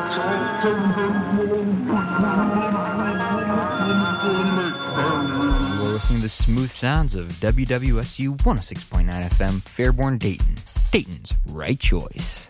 You're listening to the smooth sounds of WWSU 106.9 FM, Fairborn, Dayton. Dayton's right choice.